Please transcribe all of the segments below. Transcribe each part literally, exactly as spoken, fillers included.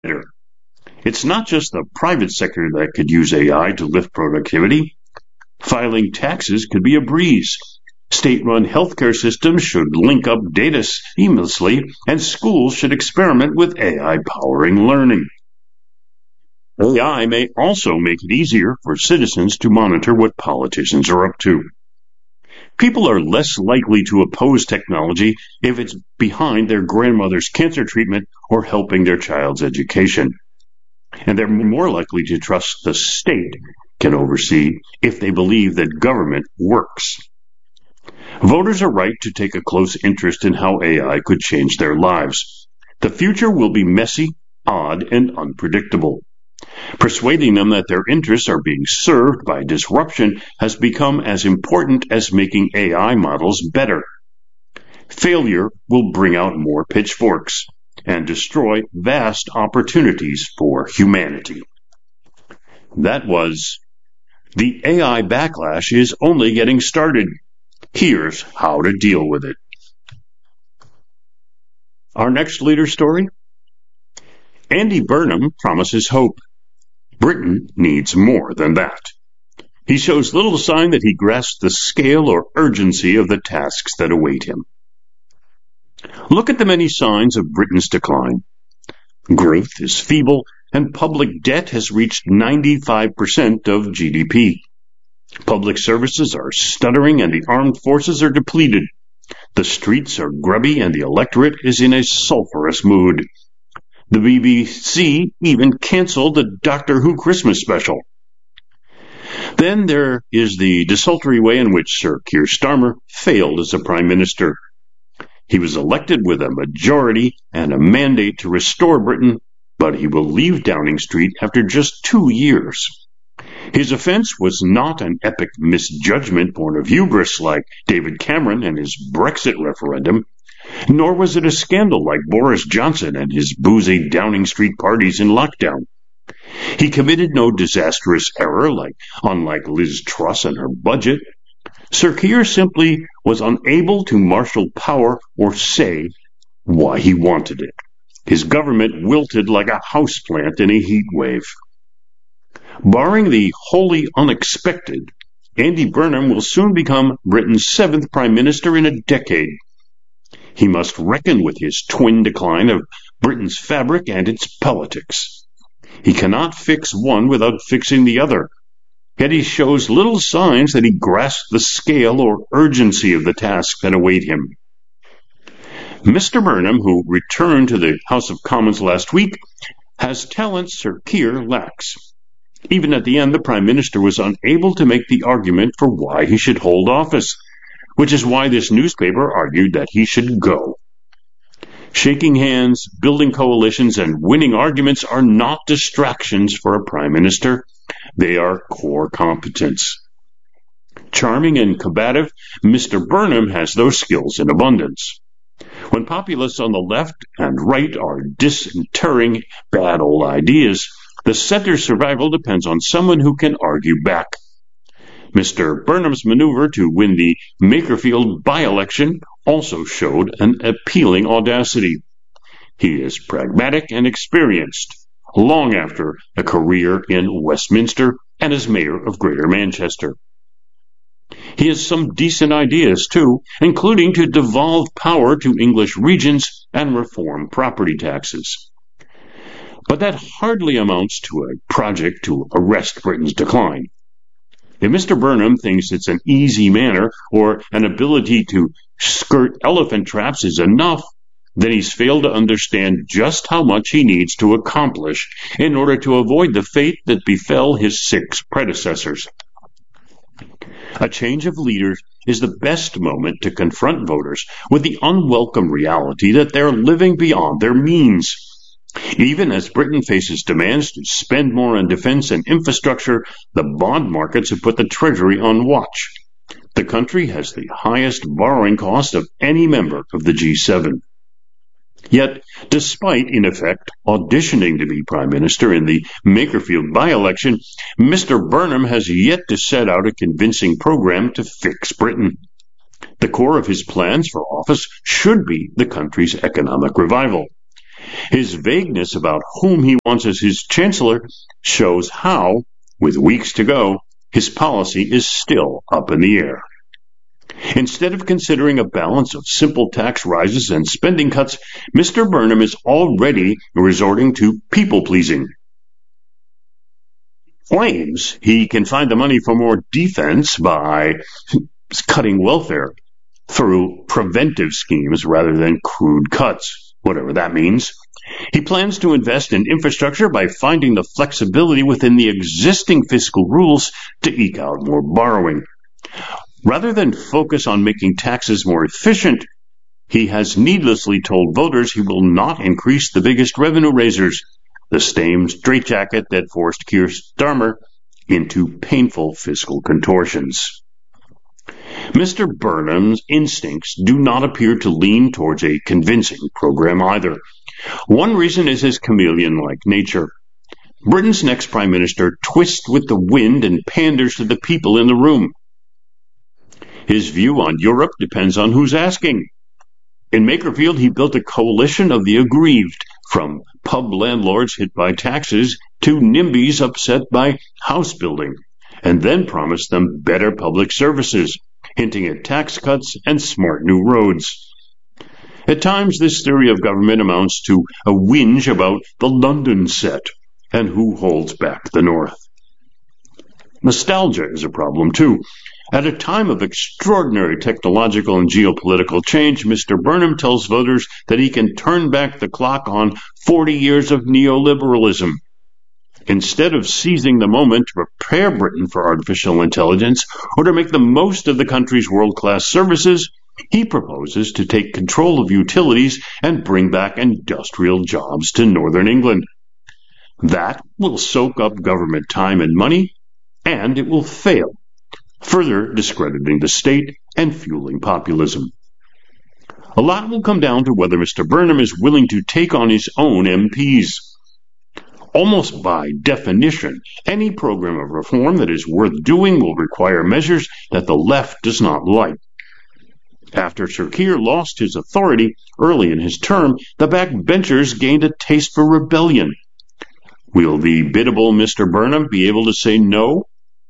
It's not just the private sector that could use A I to lift productivity. Filing taxes could be a breeze. State-run healthcare systems should link up data seamlessly, and schools should experiment with A I powering learning. A I may also make it easier for citizens to monitor what politicians are up to. People are less likely to oppose technology if it's behind their grandmother's cancer treatment or helping their child's education. And they're more likely to trust the state can oversee if they believe that government works. Voters are right to take a close interest in how A I could change their lives. The future will be messy, odd, and unpredictable. Persuading them that their interests are being served by disruption has become as important as making A I models better. Failure will bring out more pitchforks and destroy vast opportunities for humanity. That was The A I Backlash is Only Getting Started. Here's how to deal with it. Our next leader story. Andy Burnham promises hope. Britain needs more than that. He shows little sign that he grasps the scale or urgency of the tasks that await him. Look at the many signs of Britain's decline. Growth is feeble, and public debt has reached ninety-five percent of G D P. Public services are stuttering, and the armed forces are depleted. The streets are grubby, and the electorate is in a sulphurous mood. The B B C even canceled the Doctor Who Christmas special. Then there is the desultory way in which Sir Keir Starmer failed as a Prime Minister. He was elected with a majority and a mandate to restore Britain, but he will leave Downing Street after just two years. His offense was not an epic misjudgment born of hubris like David Cameron and his Brexit referendum, nor was it a scandal like Boris Johnson and his boozy Downing Street parties in lockdown. He committed no disastrous error, like unlike Liz Truss and her budget. Sir Keir simply was unable to marshal power or say why he wanted it. His government wilted like a houseplant in a heat wave. Barring the wholly unexpected, Andy Burnham will soon become Britain's seventh Prime Minister in a decade. He must reckon with his twin decline of Britain's fabric and its politics. He cannot fix one without fixing the other, yet he shows little signs that he grasps the scale or urgency of the tasks that await him. Mister Burnham, who returned to the House of Commons last week, has talents Sir Keir lacks. Even at the end, the Prime Minister was unable to make the argument for why he should hold office, which is why this newspaper argued that he should go. Shaking hands, building coalitions, and winning arguments are not distractions for a Prime Minister. They are core competence. Charming and combative, Mister Burnham has those skills in abundance. When populists on the left and right are disinterring bad old ideas, the center's survival depends on someone who can argue back. Mister Burnham's maneuver to win the Makerfield by-election also showed an appealing audacity. He is pragmatic and experienced, long after a career in Westminster and as mayor of Greater Manchester. He has some decent ideas, too, including to devolve power to English regions and reform property taxes. But that hardly amounts to a project to arrest Britain's decline. If Mister Burnham thinks it's an easy manner or an ability to skirt elephant traps is enough, then he's failed to understand just how much he needs to accomplish in order to avoid the fate that befell his six predecessors. A change of leaders is the best moment to confront voters with the unwelcome reality that they're living beyond their means. Even as Britain faces demands to spend more on defense and infrastructure, the bond markets have put the Treasury on watch. The country has the highest borrowing cost of any member of the G seven. Yet, despite, in effect, auditioning to be Prime Minister in the Makerfield by-election, Mister Burnham has yet to set out a convincing program to fix Britain. The core of his plans for office should be the country's economic revival. His vagueness about whom he wants as his chancellor shows how, with weeks to go, his policy is still up in the air. Instead of considering a balance of simple tax rises and spending cuts, Mister Burnham is already resorting to people-pleasing. He claims he can find the money for more defense by cutting welfare through preventive schemes rather than crude cuts, whatever that means. He plans to invest in infrastructure by finding the flexibility within the existing fiscal rules to eke out more borrowing. Rather than focus on making taxes more efficient, he has needlessly told voters he will not increase the biggest revenue raisers, the same straitjacket that forced Keir Starmer into painful fiscal contortions. Mister Burnham's instincts do not appear to lean towards a convincing program either. One reason is his chameleon-like nature. Britain's next prime minister twists with the wind and panders to the people in the room. His view on Europe depends on who's asking. In Makerfield, he built a coalition of the aggrieved, from pub landlords hit by taxes to NIMBYs upset by house building, and then promised them better public services, hinting at tax cuts and smart new roads. At times, this theory of government amounts to a whinge about the London set and who holds back the North. Nostalgia is a problem, too. At a time of extraordinary technological and geopolitical change, Mister Burnham tells voters that he can turn back the clock on forty years of neoliberalism. Instead of seizing the moment to prepare Britain for artificial intelligence or to make the most of the country's world-class services, he proposes to take control of utilities and bring back industrial jobs to northern England. That will soak up government time and money, and it will fail, further discrediting the state and fueling populism. A lot will come down to whether Mister Burnham is willing to take on his own M Ps. Almost by definition, any program of reform that is worth doing will require measures that the left does not like. After Sir Keir lost his authority early in his term, the backbenchers gained a taste for rebellion. Will the biddable Mister Burnham be able to say no?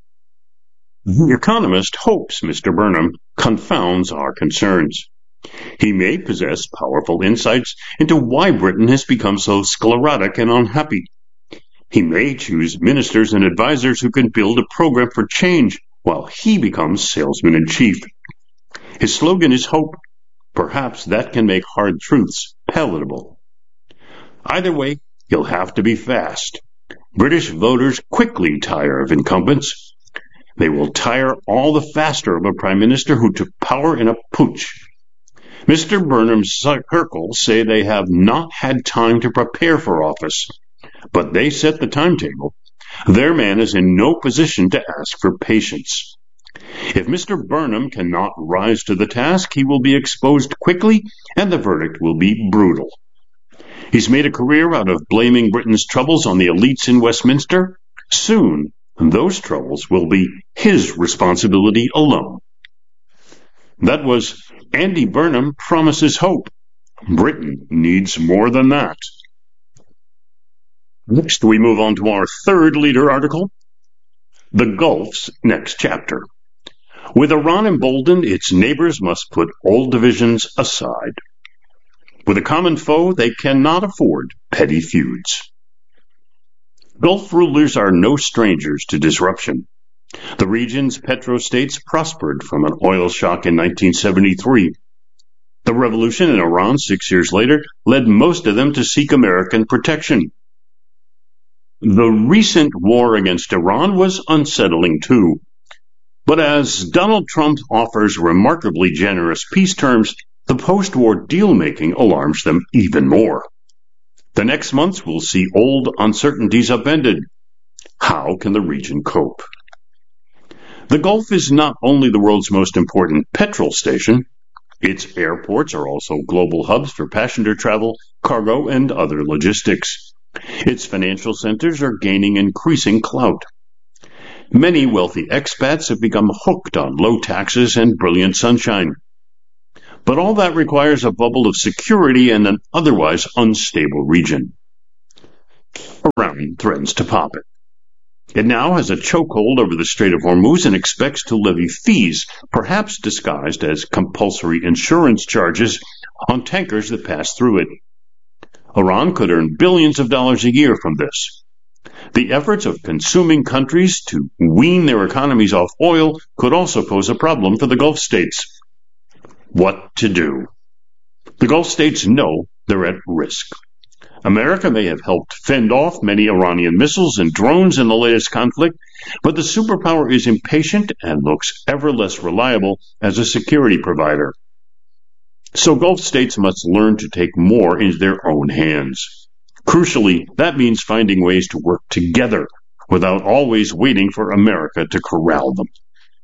The Economist hopes Mister Burnham confounds our concerns. He may possess powerful insights into why Britain has become so sclerotic and unhappy. He may choose ministers and advisors who can build a program for change while he becomes salesman-in-chief. His slogan is hope. Perhaps that can make hard truths palatable. Either way, he'll have to be fast. British voters quickly tire of incumbents. They will tire all the faster of a prime minister who took power in a putsch. Mister Burnham's circle say they have not had time to prepare for office, but they set the timetable. Their man is in no position to ask for patience. If Mister Burnham cannot rise to the task, he will be exposed quickly, and the verdict will be brutal. He's made a career out of blaming Britain's troubles on the elites in Westminster. Soon, those troubles will be his responsibility alone. That was Andy Burnham Promises Hope. Britain needs more than that. Next, we move on to our third leader article, The Gulf's Next Chapter. With Iran emboldened, its neighbors must put old divisions aside. With a common foe, they cannot afford petty feuds. Gulf rulers are no strangers to disruption. The region's petrostates prospered from an oil shock in nineteen seventy-three. The revolution in Iran six years later led most of them to seek American protection. The recent war against Iran was unsettling too. But as Donald Trump offers remarkably generous peace terms, the post-war deal-making alarms them even more. The next months will see old uncertainties upended. How can the region cope? The Gulf is not only the world's most important petrol station, its airports are also global hubs for passenger travel, cargo, and other logistics. Its financial centers are gaining increasing clout. Many wealthy expats have become hooked on low taxes and brilliant sunshine. But all that requires a bubble of security in an otherwise unstable region. Iran threatens to pop it. It now has a chokehold over the Strait of Hormuz and expects to levy fees, perhaps disguised as compulsory insurance charges, on tankers that pass through it. Iran could earn billions of dollars a year from this. The efforts of consuming countries to wean their economies off oil could also pose a problem for the Gulf states. What to do? The Gulf states know they're at risk. America may have helped fend off many Iranian missiles and drones in the latest conflict, but the superpower is impatient and looks ever less reliable as a security provider. So Gulf states must learn to take more into their own hands. Crucially, that means finding ways to work together without always waiting for America to corral them.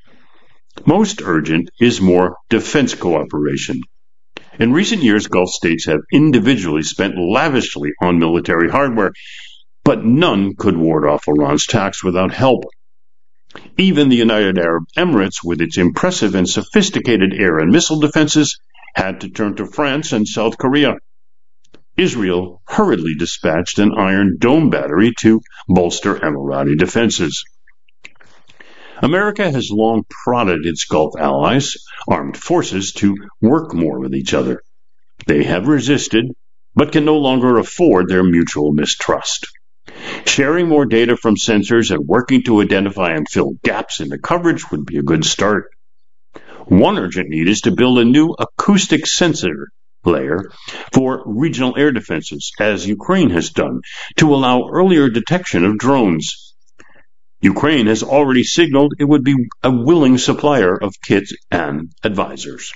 Most urgent is more defense cooperation. In recent years, Gulf states have individually spent lavishly on military hardware, but none could ward off Iran's attacks without help. Even the United Arab Emirates, with its impressive and sophisticated air and missile defenses, had to turn to France and South Korea. Israel hurriedly dispatched an Iron Dome battery to bolster Emirati defenses. America has long prodded its Gulf allies, armed forces, to work more with each other. They have resisted, but can no longer afford their mutual mistrust. Sharing more data from sensors and working to identify and fill gaps in the coverage would be a good start. One urgent need is to build a new acoustic sensor layer for regional air defenses, as Ukraine has done, to allow earlier detection of drones. Ukraine has already signaled it would be a willing supplier of kits and advisors.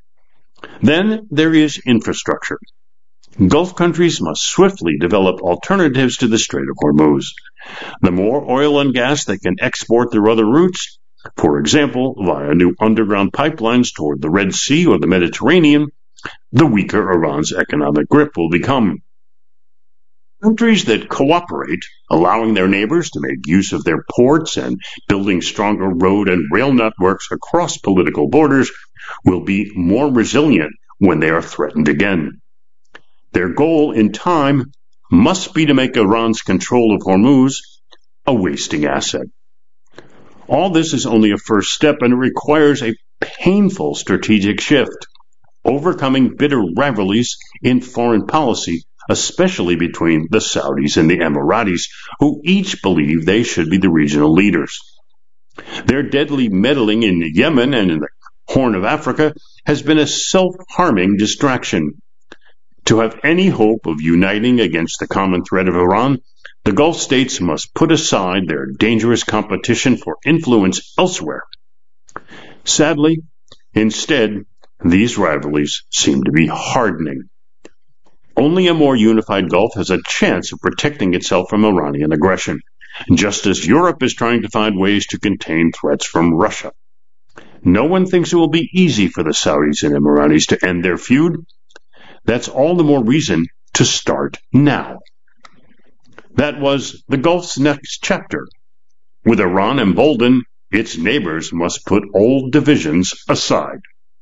Then there is infrastructure. Gulf countries must swiftly develop alternatives to the Strait of Hormuz. The more oil and gas they can export through other routes, for example, via new underground pipelines toward the Red Sea or the Mediterranean, the weaker Iran's economic grip will become. Countries that cooperate, allowing their neighbors to make use of their ports and building stronger road and rail networks across political borders, will be more resilient when they are threatened again. Their goal in time must be to make Iran's control of Hormuz a wasting asset. All this is only a first step, and it requires a painful strategic shift, overcoming bitter rivalries in foreign policy, especially between the Saudis and the Emiratis, who each believe they should be the regional leaders. Their deadly meddling in Yemen and in the Horn of Africa has been a self-harming distraction. To have any hope of uniting against the common threat of Iran, the Gulf states must put aside their dangerous competition for influence elsewhere. Sadly, instead, these rivalries seem to be hardening. Only a more unified Gulf has a chance of protecting itself from Iranian aggression, just as Europe is trying to find ways to contain threats from Russia. No one thinks it will be easy for the Saudis and Emiratis to end their feud. That's all the more reason to start now. That was the Gulf's next chapter. With Iran emboldened, its neighbors must put old divisions aside.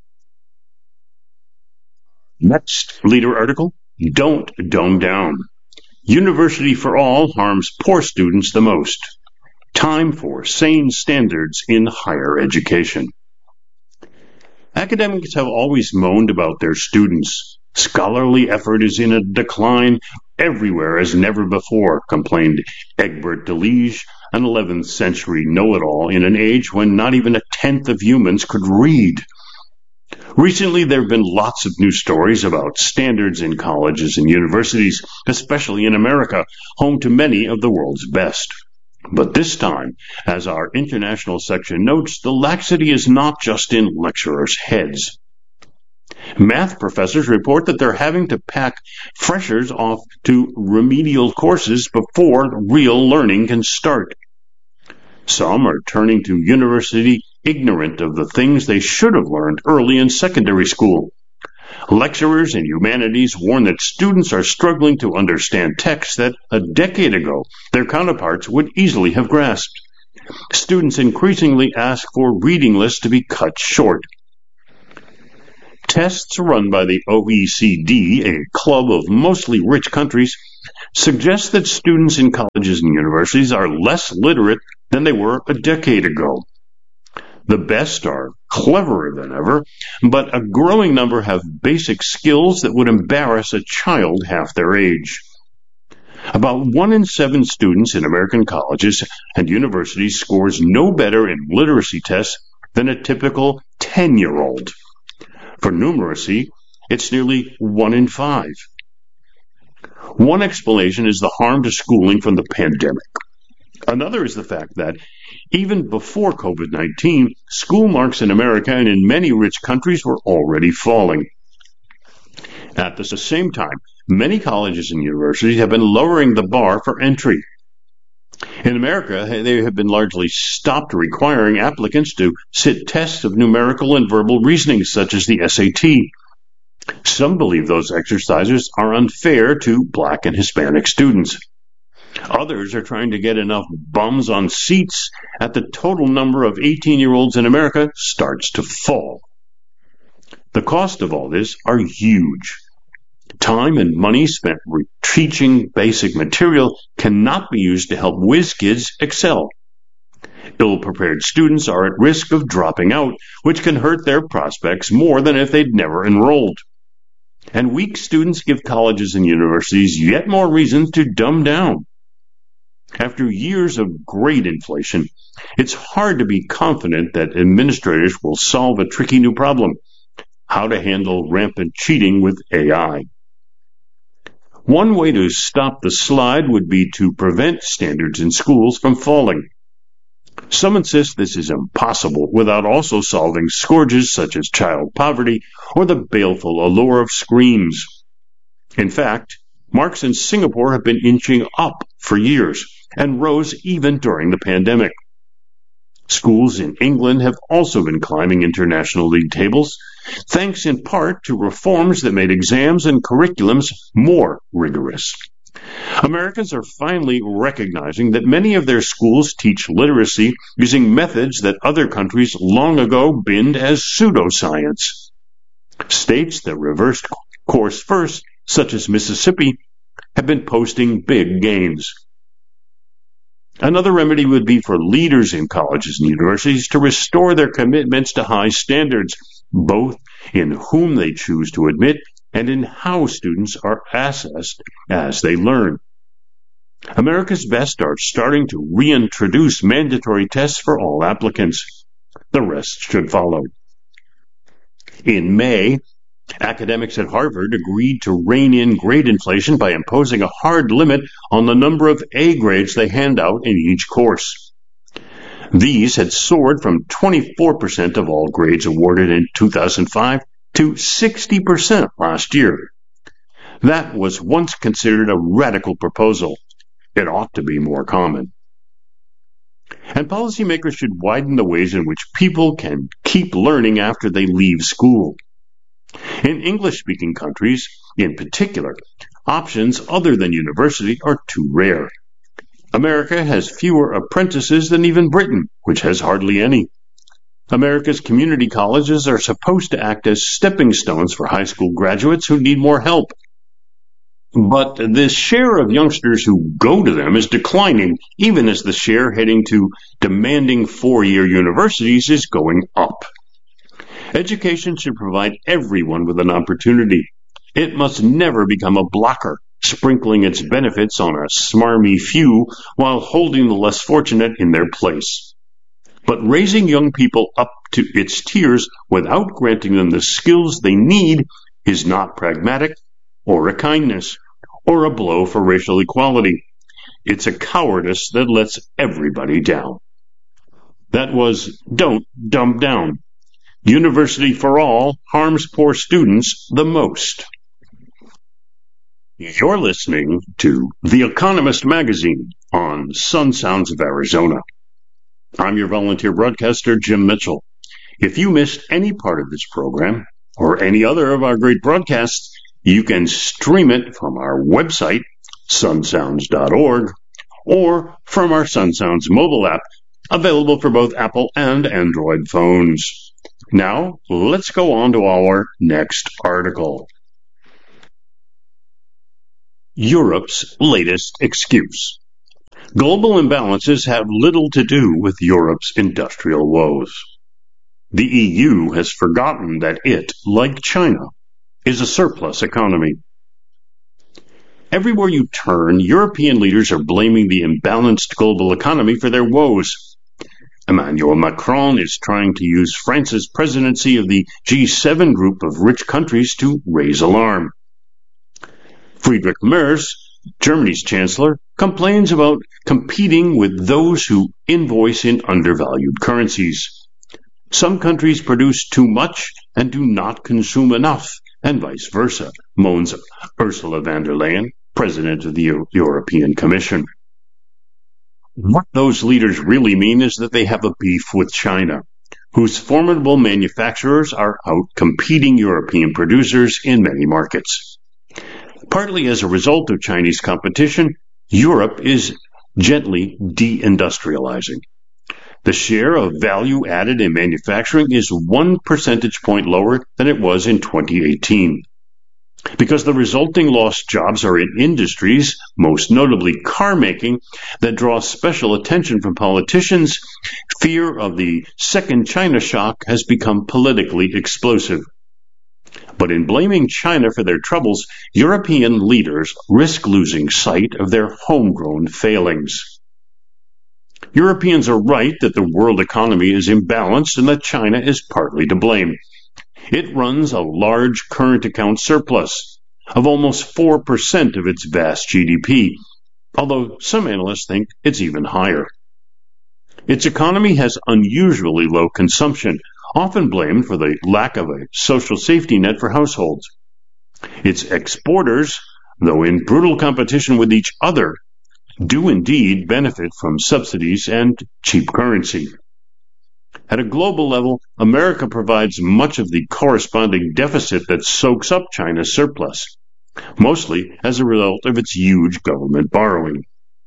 Next leader article, don't dumb down. University for all harms poor students the most. Time for sane standards in higher education. Academics have always moaned about their students. Scholarly effort is in a decline everywhere as never before, complained Egbert Delege, an eleventh century know-it-all in an age when not even a tenth of humans could read. Recently, there have been lots of new stories about standards in colleges and universities, especially in America, home to many of the world's best. But this time, as our international section notes, the laxity is not just in lecturers' heads. Math professors report that they're having to pack freshers off to remedial courses before real learning can start. Some are turning to university ignorant of the things they should have learned early in secondary school. Lecturers in humanities warn that students are struggling to understand texts that a decade ago their counterparts would easily have grasped. Students increasingly ask for reading lists to be cut short. Tests run by the O E C D, a club of mostly rich countries, suggest that students in colleges and universities are less literate than they were a decade ago. The best are cleverer than ever, but a growing number have basic skills that would embarrass a child half their age. About one in seven students in American colleges and universities scores no better in literacy tests than a typical ten-year-old. For numeracy, it's nearly one in five. One explanation is the harm to schooling from the pandemic. Another is the fact that, even before COVID nineteen, school marks in America and in many rich countries were already falling. At the same time, many colleges and universities have been lowering the bar for entry. In America, they have been largely stopped requiring applicants to sit tests of numerical and verbal reasoning, such as the S A T. Some believe those exercises are unfair to Black and Hispanic students. Others are trying to get enough bums on seats that the total number of eighteen-year-olds in America starts to fall. The cost of all this are huge. Time and money spent teaching basic material cannot be used to help whiz kids excel. Ill-prepared students are at risk of dropping out, which can hurt their prospects more than if they'd never enrolled. And weak students give colleges and universities yet more reasons to dumb down. After years of grade inflation, it's hard to be confident that administrators will solve a tricky new problem: how to handle rampant cheating with A I. One way to stop the slide would be to prevent standards in schools from falling. Some insist this is impossible without also solving scourges such as child poverty or the baleful allure of screens. In fact, marks in Singapore have been inching up for years and rose even during the pandemic. Schools in England have also been climbing international league tables, thanks in part to reforms that made exams and curriculums more rigorous. Americans are finally recognizing that many of their schools teach literacy using methods that other countries long ago binned as pseudoscience. States that reversed course first, such as Mississippi, have been posting big gains. Another remedy would be for leaders in colleges and universities to restore their commitments to high standards, both in whom they choose to admit and in how students are assessed as they learn. America's best are starting to reintroduce mandatory tests for all applicants. The rest should follow. In May, academics at Harvard agreed to rein in grade inflation by imposing a hard limit on the number of A grades they hand out in each course. These had soared from twenty-four percent of all grades awarded in two thousand five to sixty percent last year. That was once considered a radical proposal. It ought to be more common. And policymakers should widen the ways in which people can keep learning after they leave school. In English-speaking countries, in particular, options other than university are too rare. America has fewer apprentices than even Britain, which has hardly any. America's community colleges are supposed to act as stepping stones for high school graduates who need more help. But the share of youngsters who go to them is declining, even as the share heading to demanding four-year universities is going up. Education should provide everyone with an opportunity. It must never become a blocker, sprinkling its benefits on a smarmy few while holding the less fortunate in their place. But raising young people up to its tiers without granting them the skills they need is not pragmatic or a kindness or a blow for racial equality. It's a cowardice that lets everybody down. That was Don't Dumb Down. University for all harms poor students the most. You're listening to The Economist magazine on Sun Sounds of Arizona. I'm your volunteer broadcaster, Jim Mitchell. If you missed any part of this program or any other of our great broadcasts, you can stream it from our website, sun sounds dot org, or from our Sun Sounds mobile app, available for both Apple and Android phones. Now, let's go on to our next article. Europe's latest excuse. Global imbalances have little to do with Europe's industrial woes. The E U has forgotten that it, like China, is a surplus economy. Everywhere you turn, European leaders are blaming the imbalanced global economy for their woes. Emmanuel Macron is trying to use France's presidency of the G seven group of rich countries to raise alarm. Friedrich Merz, Germany's chancellor, complains about competing with those who invoice in undervalued currencies. Some countries produce too much and do not consume enough, and vice versa, moans Ursula von der Leyen, president of the European Commission. What those leaders really mean is that they have a beef with China, whose formidable manufacturers are out competing European producers in many markets. Partly as a result of Chinese competition, Europe is gently deindustrializing. The share of value added in manufacturing is one percentage point lower than it was in twenty eighteen. Because the resulting lost jobs are in industries, most notably car making, that draw special attention from politicians, fear of the second China shock has become politically explosive. But in blaming China for their troubles, European leaders risk losing sight of their homegrown failings. Europeans are right that the world economy is imbalanced and that China is partly to blame. It runs a large current account surplus of almost four percent of its vast G D P, although some analysts think it's even higher. Its economy has unusually low consumption, often blamed for the lack of a social safety net for households. Its exporters, though in brutal competition with each other, do indeed benefit from subsidies and cheap currency. At a global level, America provides much of the corresponding deficit that soaks up China's surplus, mostly as a result of its huge government borrowing.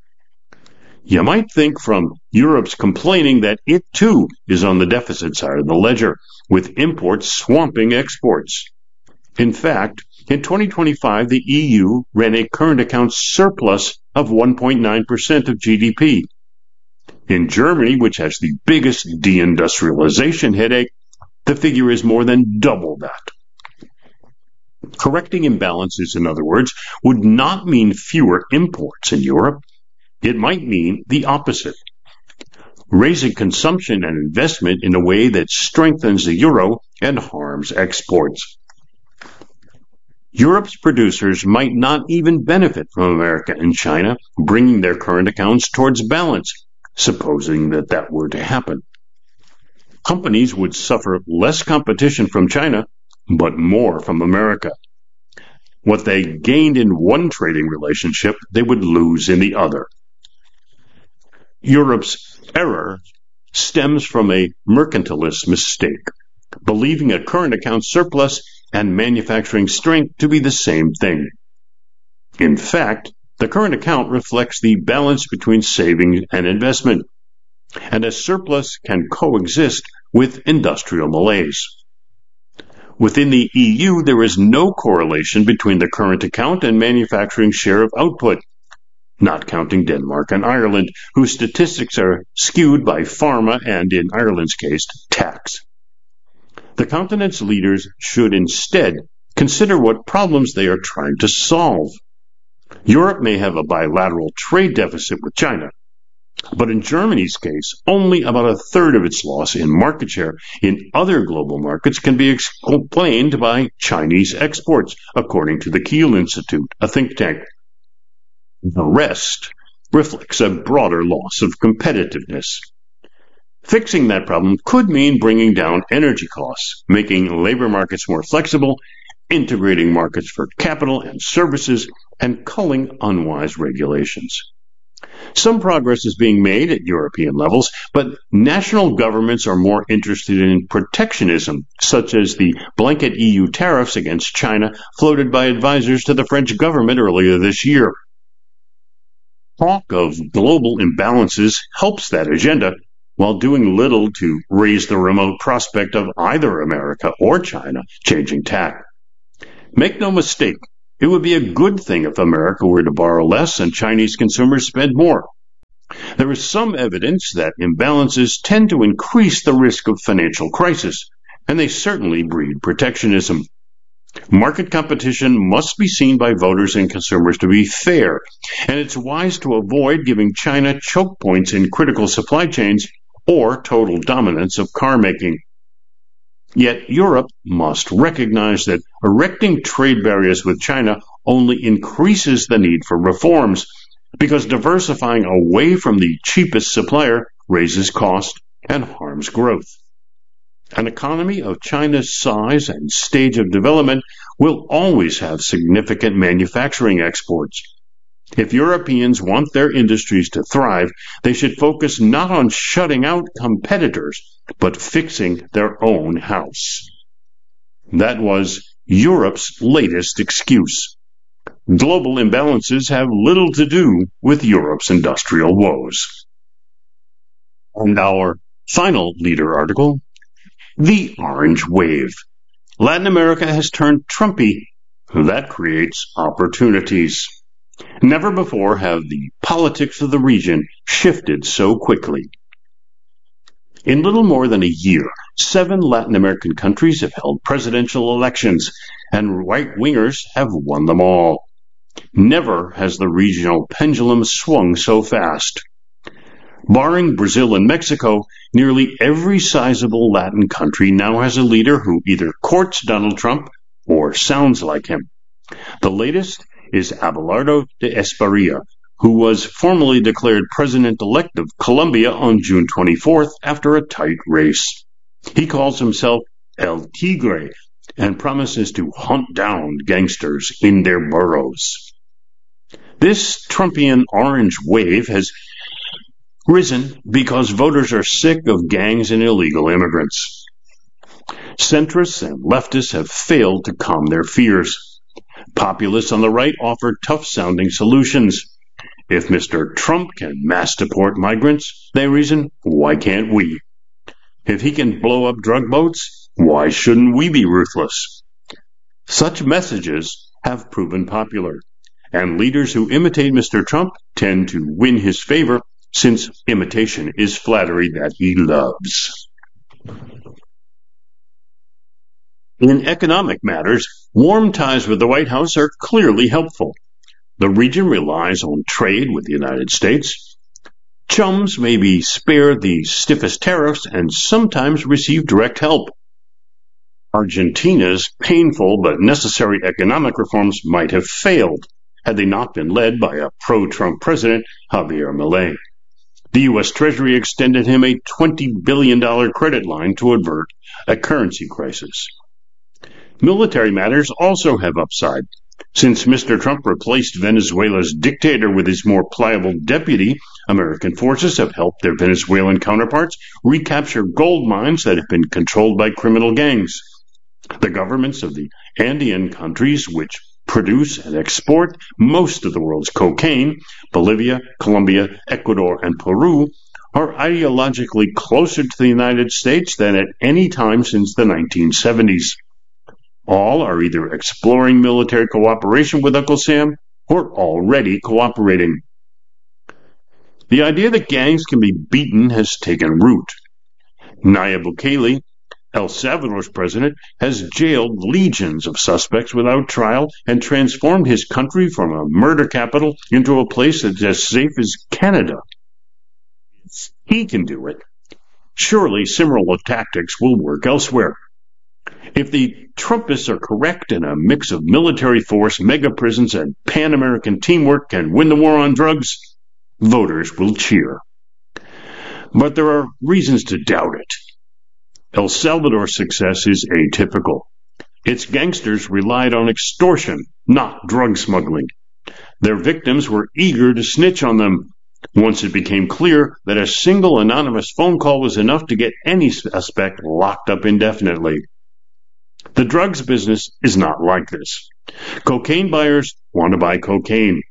You might think from Europe's complaining that it too is on the deficit side of the ledger, with imports swamping exports. In fact, in twenty twenty-five, the E U ran a current account surplus of one point nine percent of G D P. In Germany, which has the biggest deindustrialization headache, the figure is more than double that. Correcting imbalances, in other words, would not mean fewer imports in Europe. It might mean the opposite. Raising consumption and investment in a way that strengthens the euro and harms exports. Europe's producers might not even benefit from America and China bringing their current accounts towards balance, supposing that that were to happen. Companies would suffer less competition from China, but more from America. What they gained in one trading relationship, they would lose in the other. Europe's error stems from a mercantilist mistake, believing a current account surplus and manufacturing strength to be the same thing. In fact, the current account reflects the balance between saving and investment, and a surplus can coexist with industrial malaise. Within the E U, there is no correlation between the current account and manufacturing share of output, not counting Denmark and Ireland, whose statistics are skewed by pharma and, in Ireland's case, tax. The continent's leaders should instead consider what problems they are trying to solve. Europe may have a bilateral trade deficit with China, but in Germany's case, only about a third of its loss in market share in other global markets can be explained by Chinese exports, according to the Kiel Institute, a think tank. The rest reflects a broader loss of competitiveness. Fixing that problem could mean bringing down energy costs, making labor markets more flexible, integrating markets for capital and services, and culling unwise regulations. Some progress is being made at European levels, but national governments are more interested in protectionism, such as the blanket E U tariffs against China floated by advisors to the French government earlier this year. Talk of global imbalances helps that agenda, while doing little to raise the remote prospect of either America or China changing tack. Make no mistake, it would be a good thing if America were to borrow less and Chinese consumers spend more. There is some evidence that imbalances tend to increase the risk of financial crisis, and they certainly breed protectionism. Market competition must be seen by voters and consumers to be fair, and it's wise to avoid giving China choke points in critical supply chains or total dominance of car making. Yet Europe must recognize that erecting trade barriers with China only increases the need for reforms, because diversifying away from the cheapest supplier raises cost and harms growth. An economy of China's size and stage of development will always have significant manufacturing exports. If Europeans want their industries to thrive, they should focus not on shutting out competitors, but fixing their own house. That was Europe's latest excuse. Global imbalances have little to do with Europe's industrial woes. And our final leader article, the Orange Wave. Latin America has turned Trumpy. That creates opportunities. Never before have the politics of the region shifted so quickly. In little more than a year, seven Latin American countries have held presidential elections, and right-wingers have won them all. Never has the regional pendulum swung so fast. Barring Brazil and Mexico, nearly every sizable Latin country now has a leader who either courts Donald Trump or sounds like him. The latest is Abelardo de Esparia, who was formally declared president-elect of Colombia on June twenty-fourth after a tight race. He calls himself El Tigre and promises to hunt down gangsters in their burrows. This Trumpian orange wave has risen because voters are sick of gangs and illegal immigrants. Centrists and leftists have failed to calm their fears. Populists on the right offer tough-sounding solutions. If Mister Trump can mass deport migrants, they reason, why can't we? If he can blow up drug boats, why shouldn't we be ruthless? Such messages have proven popular, and leaders who imitate Mister Trump tend to win his favor, since imitation is flattery that he loves. In economic matters, warm ties with the White House are clearly helpful. The region relies on trade with the United States. Chums may be spared the stiffest tariffs and sometimes receive direct help. Argentina's painful but necessary economic reforms might have failed had they not been led by a pro-Trump president, Javier Milei. The U S Treasury extended him a twenty billion dollars credit line to avert a currency crisis. Military matters also have upside. Since Mister Trump replaced Venezuela's dictator with his more pliable deputy, American forces have helped their Venezuelan counterparts recapture gold mines that have been controlled by criminal gangs. The governments of the Andean countries, which produce and export most of the world's cocaine, Bolivia, Colombia, Ecuador, and Peru, are ideologically closer to the United States than at any time since the nineteen seventies. All are either exploring military cooperation with Uncle Sam or already cooperating. The idea that gangs can be beaten has taken root. Nayib Bukele, El Salvador's president, has jailed legions of suspects without trial and transformed his country from a murder capital into a place that's as safe as Canada. He can do it. Surely similar tactics will work elsewhere. If the Trumpists are correct and a mix of military force, mega prisons, and Pan-American teamwork can win the war on drugs, voters will cheer. But there are reasons to doubt it. El Salvador's success is atypical. Its gangsters relied on extortion, not drug smuggling. Their victims were eager to snitch on them. Once it became clear that a single anonymous phone call was enough to get any suspect locked up indefinitely. The drugs business is not like this. Cocaine buyers want to buy cocaine.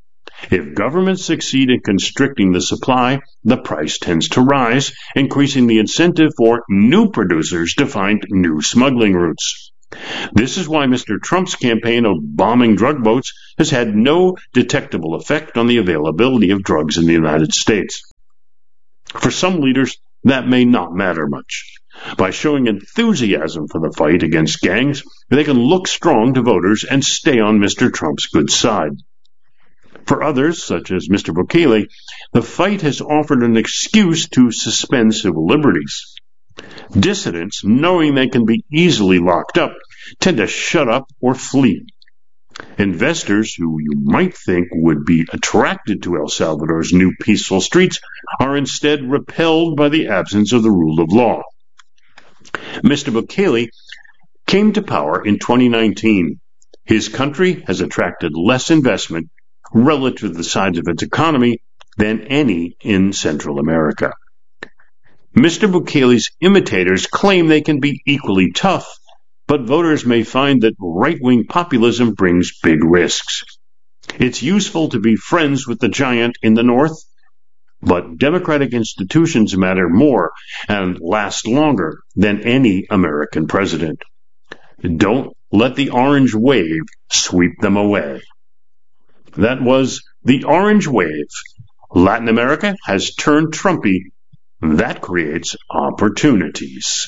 If governments succeed in constricting the supply, the price tends to rise, increasing the incentive for new producers to find new smuggling routes. This is why Mister Trump's campaign of bombing drug boats has had no detectable effect on the availability of drugs in the United States. For some leaders, that may not matter much. By showing enthusiasm for the fight against gangs, they can look strong to voters and stay on Mister Trump's good side. For others, such as Mister Bukele, the fight has offered an excuse to suspend civil liberties. Dissidents, knowing they can be easily locked up, tend to shut up or flee. Investors who you might think would be attracted to El Salvador's new peaceful streets are instead repelled by the absence of the rule of law. Mister Bukele came to power in twenty nineteen. His country has attracted less investment relative to the size of its economy than any in Central America. Mister Bukele's imitators claim they can be equally tough, but voters may find that right-wing populism brings big risks. It's useful to be friends with the giant in the north, but democratic institutions matter more and last longer than any American president. Don't let the orange wave sweep them away. That was the orange wave. Latin America has turned Trumpy. That creates opportunities.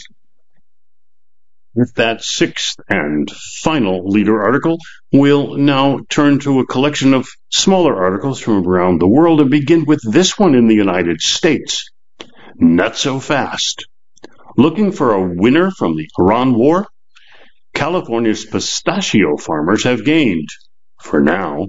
With that sixth and final leader article, we'll now turn to a collection of smaller articles from around the world and begin with this one in the United States. Not so fast. Looking for a winner from the Iran war? California's pistachio farmers have gained, for now.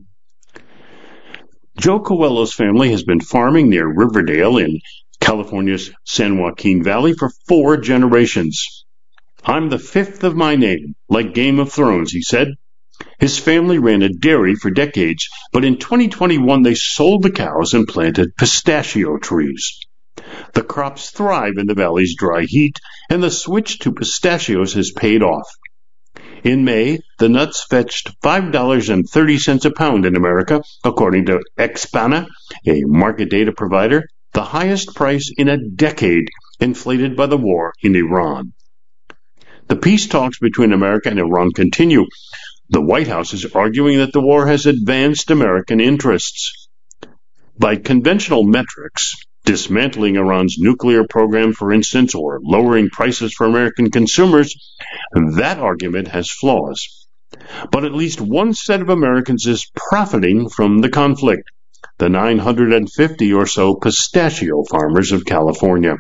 Joe Coelho's family has been farming near Riverdale in California's San Joaquin Valley for four generations. I'm the fifth of my name, like Game of Thrones, he said. His family ran a dairy for decades, but in twenty twenty-one they sold the cows and planted pistachio trees. The crops thrive in the valley's dry heat, and the switch to pistachios has paid off. In May, the nuts fetched five dollars and thirty cents a pound in America, according to Expana, a market data provider, the highest price in a decade, inflated by the war in Iran. The peace talks between America and Iran continue. The White House is arguing that the war has advanced American interests. By conventional metrics, dismantling Iran's nuclear program, for instance, or lowering prices for American consumers, that argument has flaws. But at least one set of Americans is profiting from the conflict, the nine hundred fifty or so pistachio farmers of California.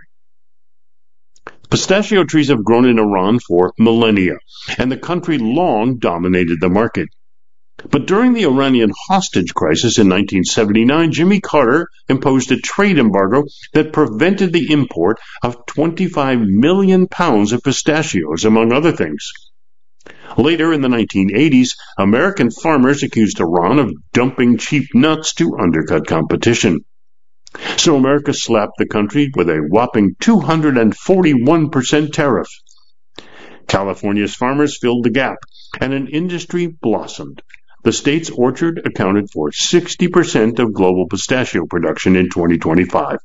Pistachio trees have grown in Iran for millennia, and the country long dominated the market. But during the Iranian hostage crisis in nineteen seventy-nine, Jimmy Carter imposed a trade embargo that prevented the import of twenty-five million pounds of pistachios, among other things. Later in the nineteen eighties, American farmers accused Iran of dumping cheap nuts to undercut competition. So America slapped the country with a whopping two hundred forty-one percent tariff. California's farmers filled the gap, and an industry blossomed. The state's orchard accounted for sixty percent of global pistachio production in twenty twenty-five.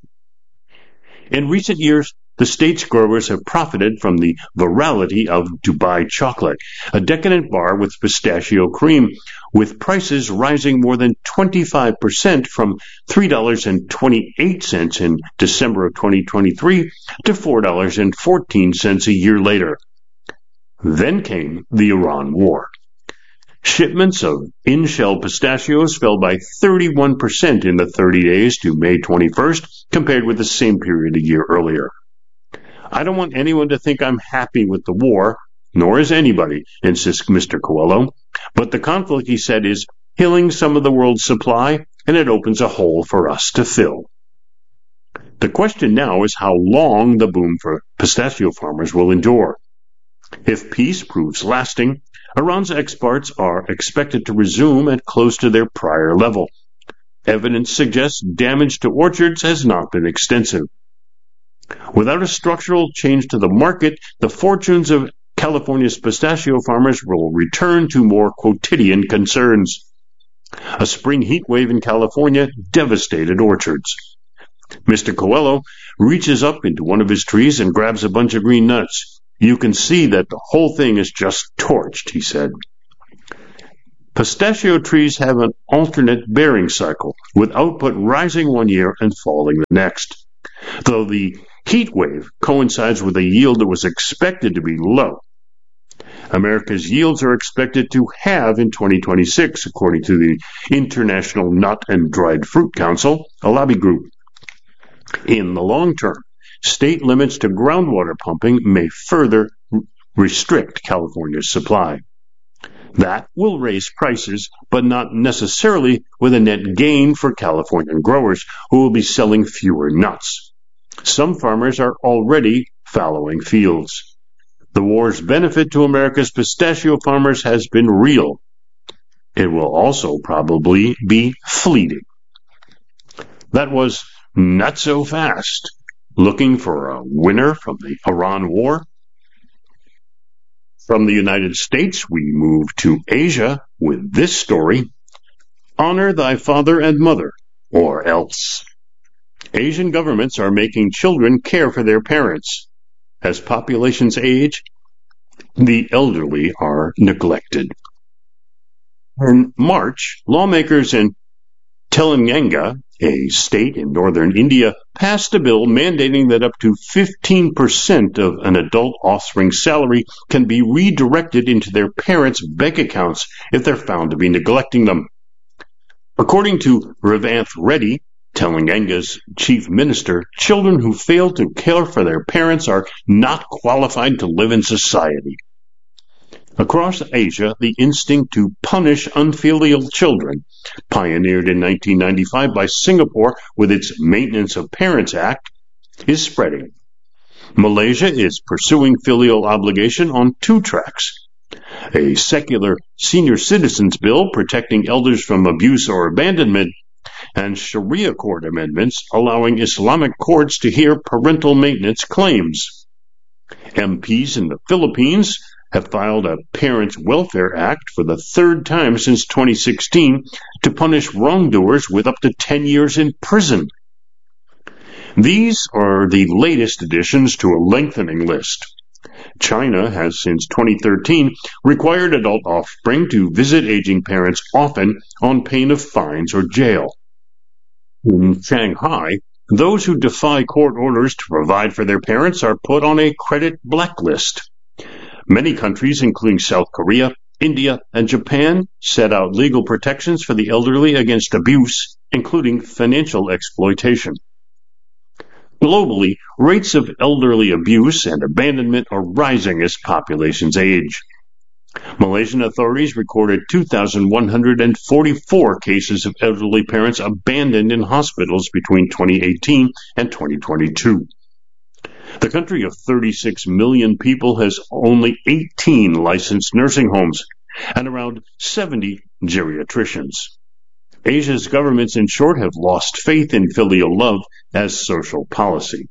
In recent years, the state's growers have profited from the virality of Dubai chocolate, a decadent bar with pistachio cream, with prices rising more than twenty-five percent from three dollars and twenty-eight cents in December of twenty twenty-three to four dollars and fourteen cents a year later. Then came the Iran war. Shipments of in-shell pistachios fell by thirty-one percent in the thirty days to May twenty-first, compared with the same period a year earlier. I don't want anyone to think I'm happy with the war, nor is anybody, insists Mister Coelho, but the conflict, he said, is killing some of the world's supply, and it opens a hole for us to fill. The question now is how long the boom for pistachio farmers will endure. If peace proves lasting, Iran's exports are expected to resume at close to their prior level. Evidence suggests damage to orchards has not been extensive. Without a structural change to the market, the fortunes of California's pistachio farmers will return to more quotidian concerns. A spring heat wave in California devastated orchards. Mister Coelho reaches up into one of his trees and grabs a bunch of green nuts. You can see that the whole thing is just torched, he said. Pistachio trees have an alternate bearing cycle, with output rising one year and falling the next. Though the heat wave coincides with a yield that was expected to be low, America's yields are expected to halve in twenty twenty-six, according to the International Nut and Dried Fruit Council, a lobby group. In the long term, state limits to groundwater pumping may further restrict California's supply. That will raise prices, but not necessarily with a net gain for Californian growers who will be selling fewer nuts. Some farmers are already fallowing fields. The war's benefit to America's pistachio farmers has been real. It will also probably be fleeting. That was Not So Fast. Looking for a winner from the Iran war? From the United States, we move to Asia with this story, Honor Thy Father and Mother, or else. Asian governments are making children care for their parents. As populations age, the elderly are neglected. In March, lawmakers in Telangana, a state in northern India, passed a bill mandating that up to fifteen percent of an adult offspring's salary can be redirected into their parents' bank accounts if they're found to be neglecting them. According to Revanth Reddy, Telangana's chief minister, children who fail to care for their parents are not qualified to live in society. Across Asia, the instinct to punish unfilial children, pioneered in nineteen ninety-five by Singapore with its Maintenance of Parents Act, is spreading. Malaysia is pursuing filial obligation on two tracks. A secular senior citizens bill protecting elders from abuse or abandonment, and Sharia court amendments allowing Islamic courts to hear parental maintenance claims. M Ps in the Philippines have filed a Parents' Welfare Act for the third time since twenty sixteen to punish wrongdoers with up to ten years in prison. These are the latest additions to a lengthening list. China has since twenty thirteen required adult offspring to visit aging parents often on pain of fines or jail. In Shanghai, those who defy court orders to provide for their parents are put on a credit blacklist. Many countries, including South Korea, India, and Japan, set out legal protections for the elderly against abuse, including financial exploitation. Globally, rates of elderly abuse and abandonment are rising as populations age. Malaysian authorities recorded two thousand one hundred forty-four cases of elderly parents abandoned in hospitals between twenty eighteen and twenty twenty-two. The country of thirty-six million people has only eighteen licensed nursing homes and around seventy geriatricians. Asia's governments, in short, have lost faith in filial love as social policy.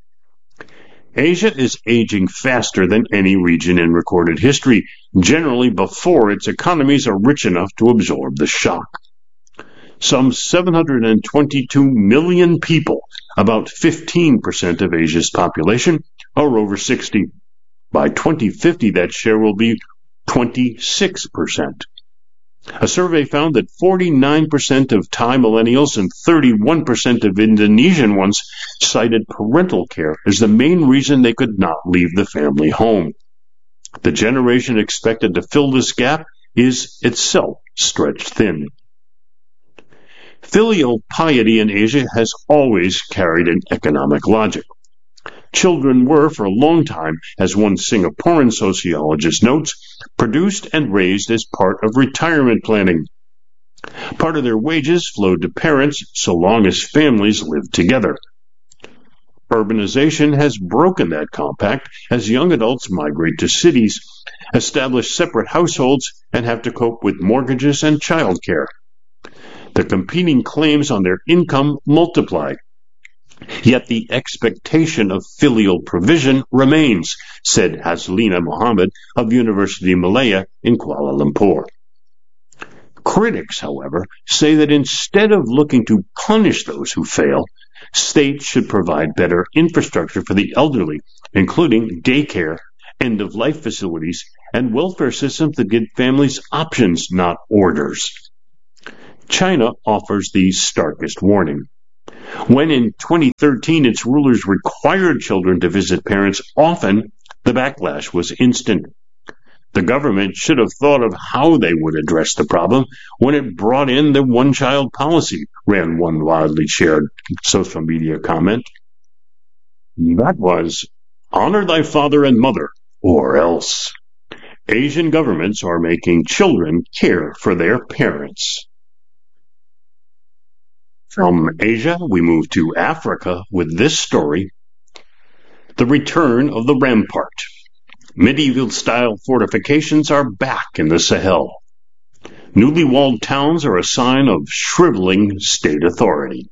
Asia is aging faster than any region in recorded history, generally before its economies are rich enough to absorb the shock. Some seven hundred twenty-two million people, about fifteen percent of Asia's population, are over sixty. By twenty fifty, that share will be twenty-six percent. A survey found that forty-nine percent of Thai millennials and thirty-one percent of Indonesian ones cited parental care as the main reason they could not leave the family home. The generation expected to fill this gap is itself stretched thin. Filial piety in Asia has always carried an economic logic. Children were, for a long time, as one Singaporean sociologist notes, produced and raised as part of retirement planning. Part of their wages flowed to parents so long as families lived together. Urbanization has broken that compact as young adults migrate to cities, establish separate households, and have to cope with mortgages and childcare. The competing claims on their income multiply. Yet the expectation of filial provision remains, said Haslina Mohammed of University Malaya in Kuala Lumpur. Critics, however, say that instead of looking to punish those who fail, states should provide better infrastructure for the elderly, including daycare, end-of-life facilities, and welfare systems that give families options, not orders. China offers the starkest warning. When in twenty thirteen its rulers required children to visit parents often, the backlash was instant. The government should have thought of how they would address the problem when it brought in the one-child policy, ran one widely shared social media comment. That was, honor thy father and mother, or else. Asian governments are making children care for their parents. From Asia, we move to Africa with this story, The Return of the Rampart. Medieval-style fortifications are back in the Sahel. Newly walled towns are a sign of shriveling state authority.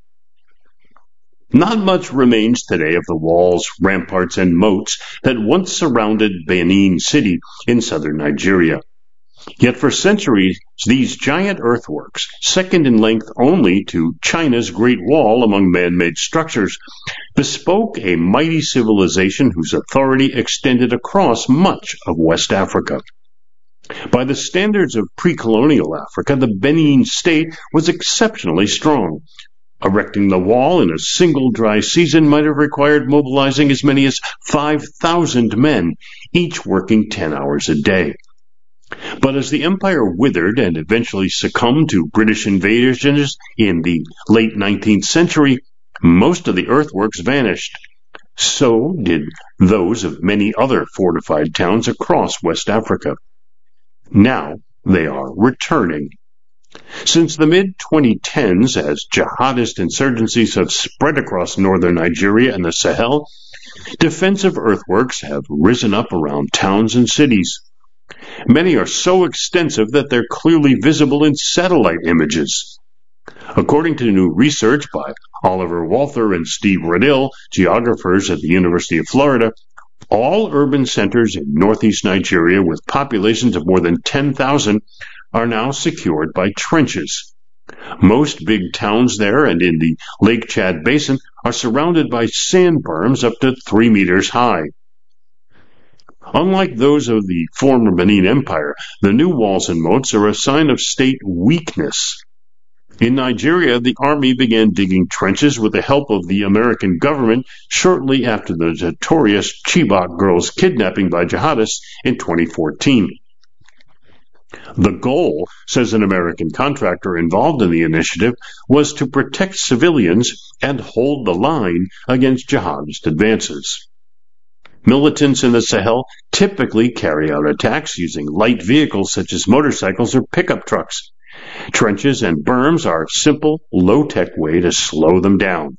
Not much remains today of the walls, ramparts, and moats that once surrounded Benin City in southern Nigeria. Yet for centuries, these giant earthworks, second in length only to China's Great Wall among man-made structures, bespoke a mighty civilization whose authority extended across much of West Africa. By the standards of pre-colonial Africa, the Benin state was exceptionally strong. Erecting the wall in a single dry season might have required mobilizing as many as five thousand men, each working ten hours a day. But as the empire withered and eventually succumbed to British invasions in the late nineteenth century, most of the earthworks vanished. So did those of many other fortified towns across West Africa. Now they are returning. Since the mid twenty tens, as jihadist insurgencies have spread across northern Nigeria and the Sahel, defensive earthworks have risen up around towns and cities. Many are so extensive that they're clearly visible in satellite images. According to new research by Oliver Walther and Steve Redill, geographers at the University of Florida, all urban centers in northeast Nigeria with populations of more than ten thousand are now secured by trenches. Most big towns there and in the Lake Chad Basin are surrounded by sand berms up to three meters high. Unlike those of the former Benin Empire, the new walls and moats are a sign of state weakness. In Nigeria, the army began digging trenches with the help of the American government shortly after the notorious Chibok girls' kidnapping by jihadists in twenty fourteen. The goal, says an American contractor involved in the initiative, was to protect civilians and hold the line against jihadist advances. Militants in the Sahel typically carry out attacks using light vehicles such as motorcycles or pickup trucks. Trenches and berms are a simple, low-tech way to slow them down.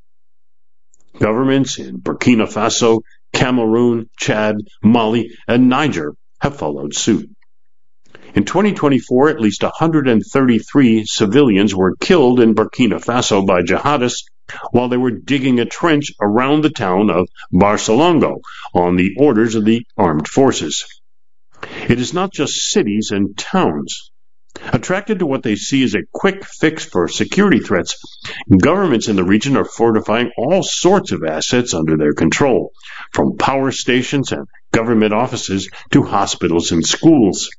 Governments in Burkina Faso, Cameroon, Chad, Mali, and Niger have followed suit. In twenty twenty-four, at least one hundred thirty-three civilians were killed in Burkina Faso by jihadists while they were digging a trench around the town of Barcelongo on the orders of the armed forces. It is not just cities and towns. Attracted to what they see as a quick fix for security threats, governments in the region are fortifying all sorts of assets under their control, from power stations and government offices to hospitals and schools.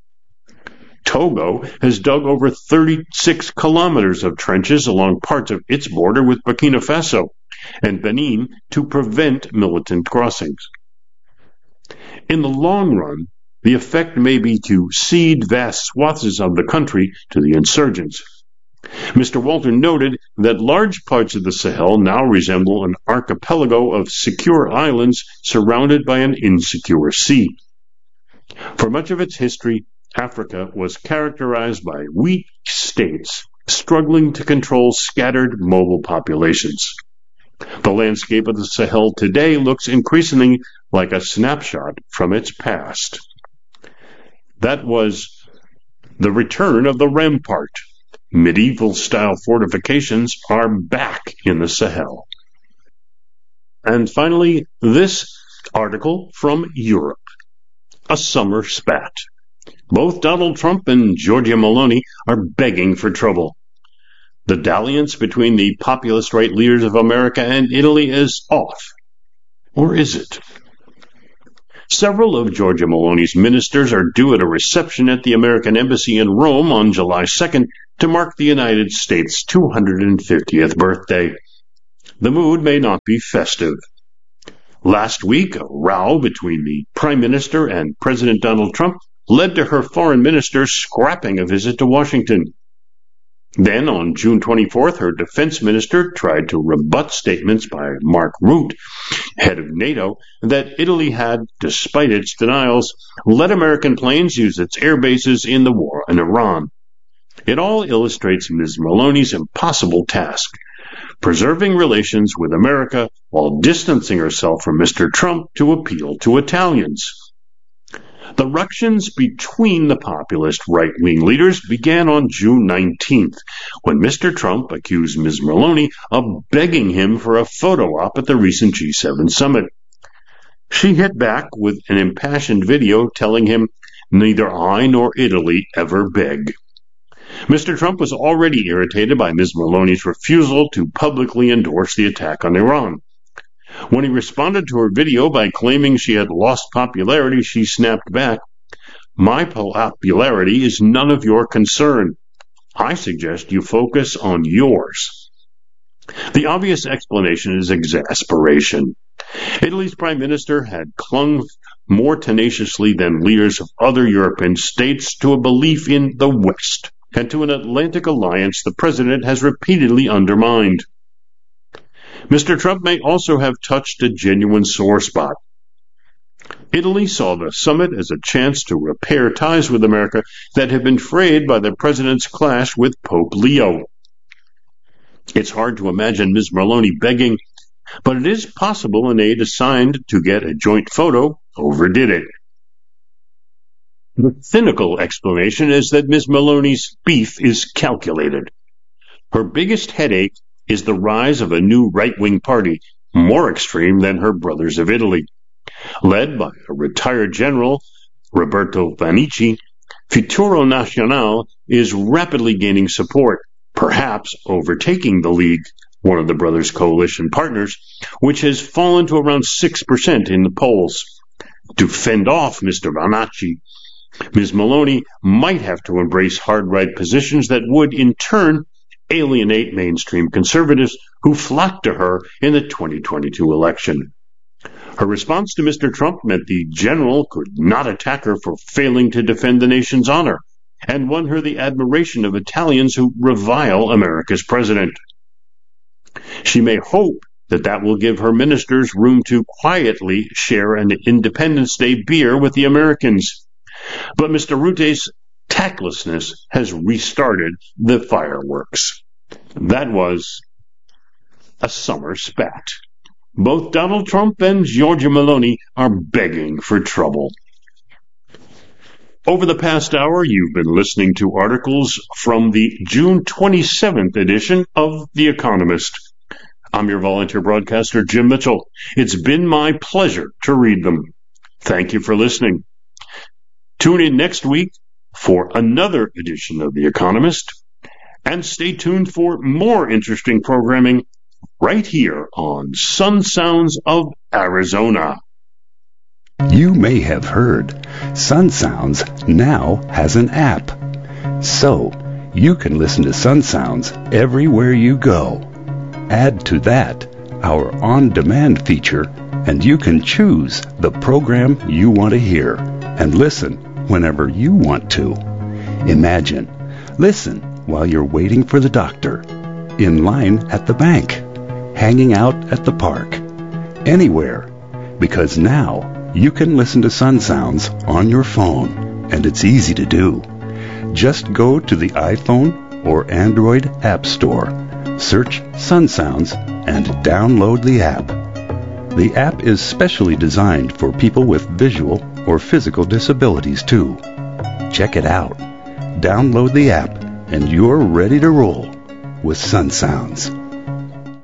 Togo has dug over thirty-six kilometers of trenches along parts of its border with Burkina Faso and Benin to prevent militant crossings. In the long run, the effect may be to cede vast swaths of the country to the insurgents. Mister Walter noted that large parts of the Sahel now resemble an archipelago of secure islands surrounded by an insecure sea. For much of its history, Africa was characterized by weak states struggling to control scattered mobile populations. The landscape of the Sahel today looks increasingly like a snapshot from its past. That was The Return of the Rampart. Medieval-style fortifications are back in the Sahel. And finally, this article from Europe. A summer spat. Both Donald Trump and Giorgia Meloni are begging for trouble. The dalliance between the populist right leaders of America and Italy is off. Or is it? Several of Giorgia Meloni's ministers are due at a reception at the American Embassy in Rome on July second to mark the United States' two hundred fiftieth birthday. The mood may not be festive. Last week, a row between the Prime Minister and President Donald Trump led to her foreign minister scrapping a visit to Washington. Then, on June twenty-fourth, her defense minister tried to rebut statements by Mark Rutte, head of NATO, that Italy had, despite its denials, let American planes use its air bases in the war in Iran. It all illustrates Miz Meloni's impossible task, preserving relations with America while distancing herself from Mister Trump to appeal to Italians. The ructions between the populist right-wing leaders began on June nineteenth, when Mister Trump accused Miz Meloni of begging him for a photo op at the recent G seven summit. She hit back with an impassioned video telling him, "Neither I nor Italy ever beg." Mister Trump was already irritated by Miz Meloni's refusal to publicly endorse the attack on Iran. When he responded to her video by claiming she had lost popularity, she snapped back, "My popularity is none of your concern. I suggest you focus on yours." The obvious explanation is exasperation. Italy's prime minister had clung more tenaciously than leaders of other European states to a belief in the West and to an Atlantic alliance the president has repeatedly undermined. Mister Trump may also have touched a genuine sore spot. Italy saw the summit as a chance to repair ties with America that had been frayed by the president's clash with Pope Leo. It's hard to imagine Miz Meloni begging, but it is possible an aide assigned to get a joint photo overdid it. The cynical explanation is that Miz Meloni's beef is calculated. Her biggest headache is the rise of a new right-wing party, more extreme than her brothers of Italy. Led by a retired general, Roberto Vanici, Futuro Nazionale is rapidly gaining support, perhaps overtaking the League, one of the brothers' coalition partners, which has fallen to around six percent in the polls. To fend off Mister Vanici, Miz Meloni might have to embrace hard-right positions that would, in turn, alienate mainstream conservatives who flocked to her in the twenty twenty-two election. Her response to Mister Trump meant the general could not attack her for failing to defend the nation's honor, and won her the admiration of Italians who revile America's president. She may hope that that will give her ministers room to quietly share an Independence Day beer with the Americans. But Mister Rutte's tactlessness has restarted the fireworks. That was a summer spat. Both Donald Trump and Giorgia Meloni are begging for trouble. Over the past hour, you've been listening to articles from the June twenty-seventh edition of The Economist. I'm your volunteer broadcaster, Jim Mitchell. It's been my pleasure to read them. Thank you for listening. Tune in next week for another edition of The Economist, and stay tuned for more interesting programming right here on Sun Sounds of Arizona. You may have heard Sun Sounds now has an app, so you can listen to Sun Sounds everywhere you go. Add to that our on-demand feature, and you can choose the program you want to hear and listen whenever you want to. Imagine, listen while you're waiting for the doctor, in line at the bank, hanging out at the park, anywhere, because now you can listen to Sun Sounds on your phone, and it's easy to do. Just go to the iPhone or Android App Store, search Sun Sounds, and download the app. The app is specially designed for people with visual or physical disabilities too. Check it out. Download the app, and you're ready to roll with Sun Sounds.